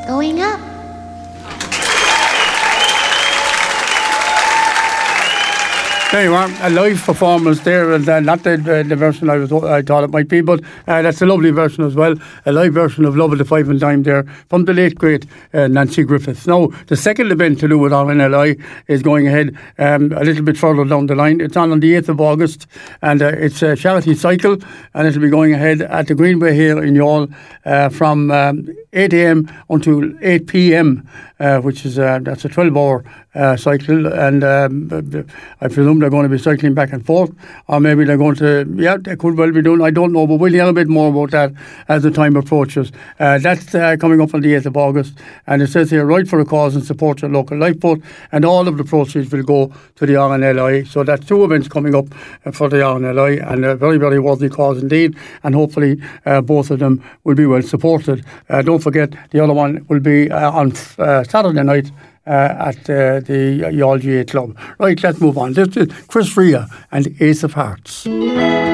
going up. There you are, a live performance there, and not the version I thought it might be, but that's a lovely version as well, a live version of Love at the Five and Dime there from the late great Nancy Griffiths. Now, the second event to do with RNLI is going ahead a little bit further down the line. It's on the 8th of August, and it's a charity cycle, and it'll be going ahead at the Greenway here in Youghal from 8 a.m. until 8 p.m., which is that's a 12-hour cycle, and I presume they're going to be cycling back and forth, or maybe they're going to, they could well be doing, I don't know, but we'll hear a bit more about that as the time approaches. That's coming up on the 8th of August, and it says here, Right for a Cause and support your local lifeboat, and all of the proceeds will go to the RNLI. So that's two events coming up for the RNLI, and a very, very worthy cause indeed, and hopefully both of them will be well supported. Don't forget, the other one will be on Saturday night at the Youghal GAA Club. Right, let's move on. This is Chris Rea and Ace of Hearts.